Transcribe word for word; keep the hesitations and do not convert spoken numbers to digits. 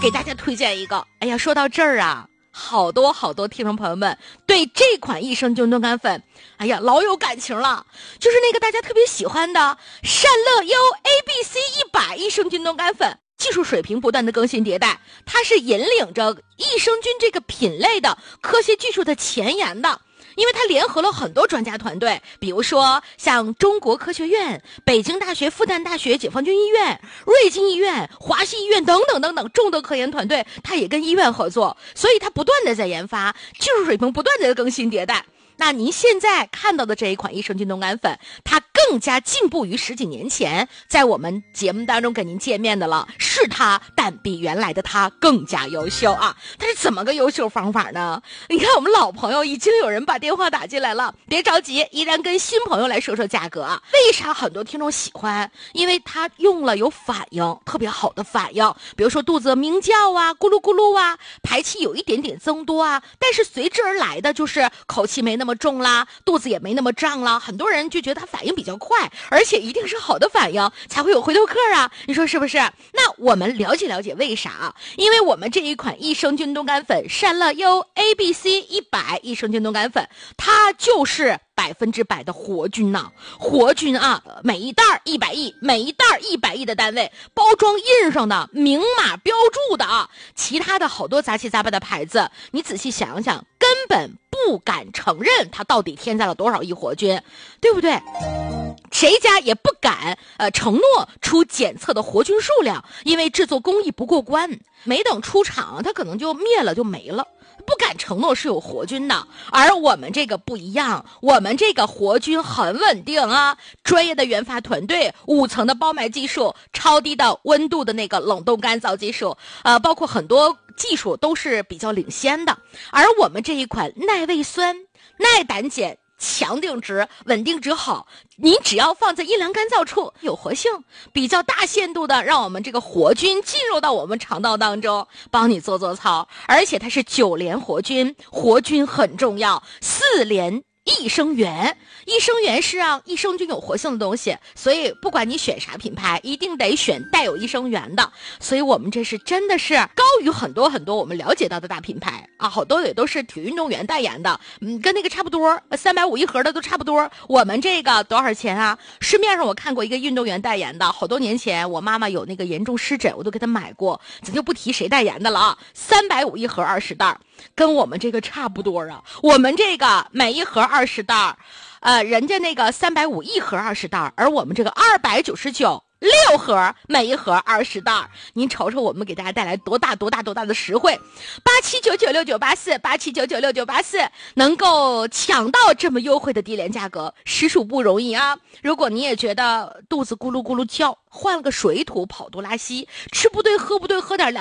给大家推荐一个。哎呀，说到这儿啊，好多好多听众朋友们对这款益生菌冻干粉，哎呀，老有感情了。就是那个大家特别喜欢的善乐优 A B C 一百益生菌冻干粉，技术水平不断的更新迭代，它是引领着益生菌这个品类的科学技术的前沿的。因为它联合了很多专家团队，比如说像中国科学院、北京大学、复旦大学、解放军医院、瑞金医院、华西医院等等等等众多科研团队，它也跟医院合作，所以它不断的在研发，技术水平不断的更新迭代。那您现在看到的这一款益生菌冻干粉，它更加进步于十几年前在我们节目当中跟您见面的了，是它，但比原来的它更加优秀啊！它是怎么个优秀方法呢？你看我们老朋友已经有人把电话打进来了，别着急，依然跟新朋友来说说价格啊。为啥很多听众喜欢？因为它用了有反应，特别好的反应，比如说肚子鸣叫啊，咕噜咕噜啊，排气有一点点增多啊，但是随之而来的就是口气没那么重啦，肚子也没那么胀啦，很多人就觉得它反应比较快，而且一定是好的反应才会有回头客啊，你说是不是？那我们了解了解为啥？因为我们这一款益生菌冻干粉善乐优 A B C 一百益生菌冻干粉，它就是百分之百的活菌呐、啊，活菌啊，每一袋一百亿，每一袋一百亿的单位，包装印上的明码标注的啊，其他的好多杂七杂八的牌子，你仔细想想，根本不敢承认它到底添加了多少亿活菌，对不对？谁家也不敢呃承诺出检测的活菌数量，因为制作工艺不过关，没等出厂它可能就灭了就没了，不敢承诺是有活菌的。而我们这个不一样，我们这个活菌很稳定啊，专业的研发团队，五层的包埋技术，超低的温度的那个冷冻干燥技术，呃，包括很多技术都是比较领先的。而我们这一款耐胃酸、耐胆碱、强定值、稳定值好，你只要放在阴凉干燥处，有活性，比较大限度的让我们这个活菌进入到我们肠道当中，帮你做做操。而且它是九联活菌，活菌很重要，四联益生元，益生元是让益生菌有活性的东西，所以不管你选啥品牌，一定得选带有益生元的。所以我们这是真的是高于很多很多我们了解到的大品牌啊，好多也都是体育运动员代言的，嗯，跟那个差不多，三百五一盒的都差不多。我们这个多少钱啊？市面上我看过一个运动员代言的，好多年前我妈妈有那个严重湿疹，我都给她买过，咱就不提谁代言的了啊。三百五一盒二十袋，跟我们这个差不多啊。我们这个每一盒二十袋，呃，人家那个三百五一盒二十袋，而我们这个二百九十九。六盒，每一盒二十袋，您瞅瞅我们给大家带来多大多大多大的实惠！八七九九六九八四，八七九九六九八四，能够抢到这么优惠的低廉价格，实属不容易啊！如果你也觉得肚子咕噜咕噜叫，换了个水土，跑肚拉稀，吃不对喝不对，喝点凉。